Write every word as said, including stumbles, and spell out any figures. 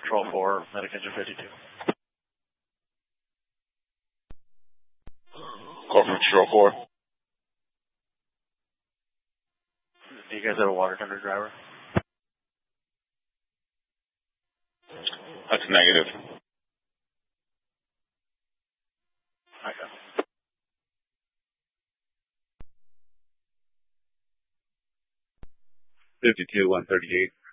Patrol four, medic engine fifty-two. Call from Patrol four. Do you guys have a water tender driver? That's negative. Okay. fifty-two, one thirty-eight.